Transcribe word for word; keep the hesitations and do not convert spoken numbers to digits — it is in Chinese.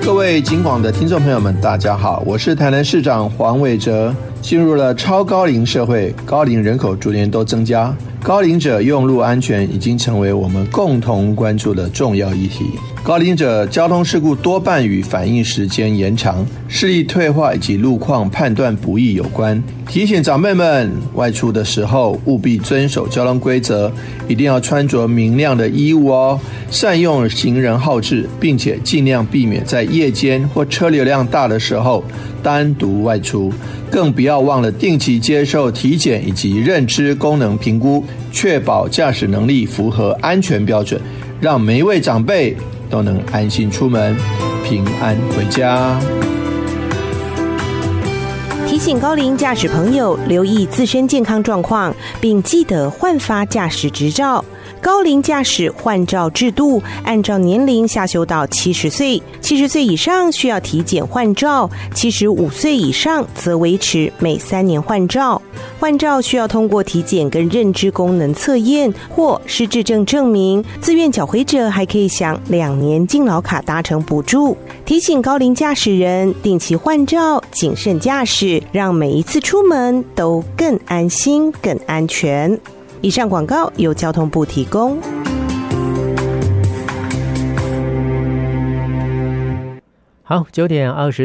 各位警广的听众朋友们，大家好，我是台南市长黄伟哲。进入了超高龄社会，高龄人口逐年都增加，高龄者用路安全已经成为我们共同关注的重要议题。高龄者交通事故多半与反应时间延长、视力退化以及路况判断不易有关。提醒长辈们外出的时候务必遵守交通规则，一定要穿着明亮的衣物哦，善用行人号志，并且尽量避免在夜间或车流量大的时候单独外出，更不要忘了定期接受体检以及认知功能评估，确保驾驶能力符合安全标准，让每一位长辈都能安心出门，平安回家。 提醒高龄驾驶朋友留意自身健康状况，并记得换发驾驶执照。高龄驾驶换照制度按照年龄下修到七十岁，七十岁以上需要体检换照，七十五岁以上则维持每三年换照。换照需要通过体检跟认知功能测验或失智症证明，自愿缴回者还可以享两年敬老卡搭乘补助。提醒高龄驾驶人定期换照，谨慎驾驶，让每一次出门都更安心更安全。以上广告由交通部提供。 好，九点二十